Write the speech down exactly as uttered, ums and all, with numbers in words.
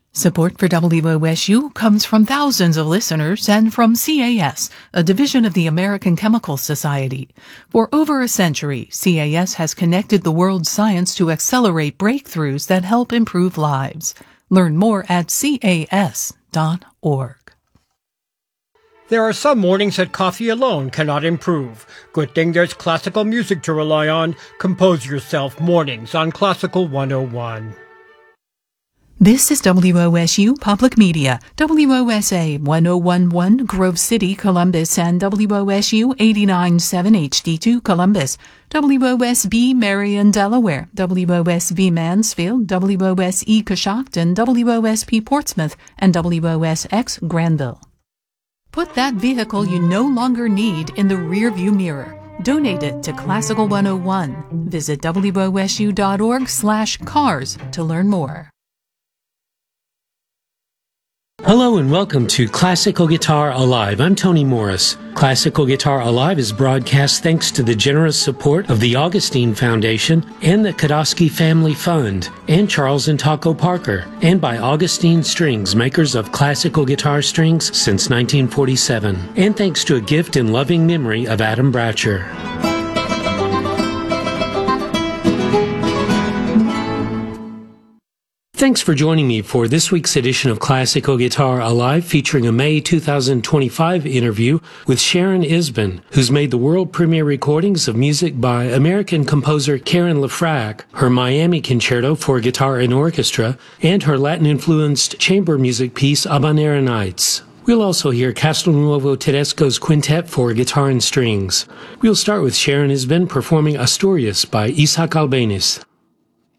Support for W O S U comes from thousands of listeners and from C A S, a division of the American Chemical Society. For over a century, C A S has connected the world's science to accelerate breakthroughs that help improve lives. Learn more at C A S dot org. There are some mornings that coffee alone cannot improve. Good thing there's classical music to rely on. Compose yourself mornings on Classical one oh one. This is W O S U Public Media, W O S A one oh one point one Grove City, Columbus, and W O S U eighty-nine point seven H D two Columbus, W O S B Marion, Delaware, W O S B Mansfield, W O S E Coshocton, W O S P Portsmouth, and W O S X Granville. Put that vehicle you no longer need in the rearview mirror. Donate it to Classical one oh one. Visit W O S U dot org slash cars to learn more. Hello and welcome to Classical Guitar Alive. I'm Tony Morris. Classical Guitar Alive is broadcast thanks to the generous support of the Augustine Foundation and the Kodosky Family Fund and Charles and Taco Parker, and by Augustine Strings, makers of classical guitar strings since nineteen forty-seven, and thanks to a gift in loving memory of Adam Bratcher. Thanks for joining me for this week's edition of Classical Guitar Alive, featuring a May two thousand twenty-five interview with Sharon Isbin, who's made the world premiere recordings of music by American composer Karen LaFrac, her Miami Concerto for Guitar and Orchestra, and her Latin-influenced chamber music piece Habanera Nights. We'll also hear Castelnuovo Tedesco's Quintet for Guitar and Strings. We'll start with Sharon Isbin performing Asturias by Isaac Albéniz.